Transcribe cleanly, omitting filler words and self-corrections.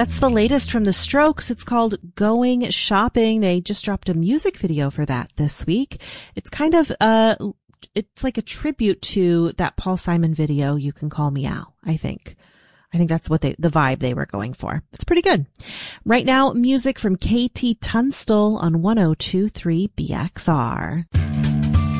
That's the latest from The Strokes. It's called Going Shopping. They just dropped a music video for that this week. It's kind of, it's like a tribute to that Paul Simon video, You Can Call Me Al, I think. I think that's what the vibe they were going for. It's pretty good. Right now, music from KT Tunstall on 102.3 BXR.